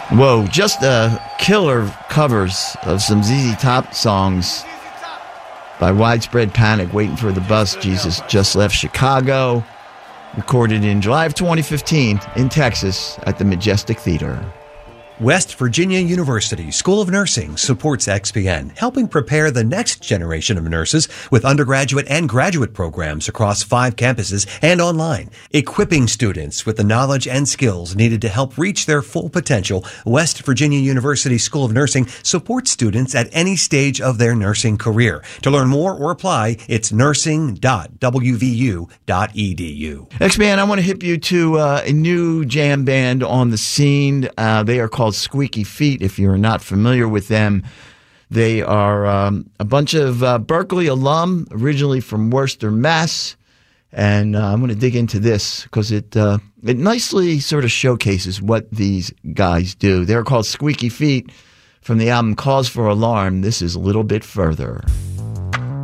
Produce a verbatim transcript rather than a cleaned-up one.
Whoa, just a killer covers of some Z Z Top songs by Widespread Panic, Waiting for the Bus, Jesus Just Left Chicago, recorded in July of twenty fifteen in Texas at the Majestic Theater. West Virginia University School of Nursing supports X P N, helping prepare the next generation of nurses with undergraduate and graduate programs across five campuses and online. Equipping students with the knowledge and skills needed to help reach their full potential, West Virginia University School of Nursing supports students at any stage of their nursing career. To learn more or apply, it's nursing dot w v u dot e d u. X P N, I want to hip you to uh, a new jam band on the scene. Uh, they are called Squeaky Feet, if you're not familiar with them. They are um, a bunch of uh, Berkeley alum, originally from Worcester, Mass. And uh, I'm going to dig into this because it, uh, it nicely sort of showcases what these guys do. They're called Squeaky Feet from the album Cause for Alarm. This is A Little Bit Further.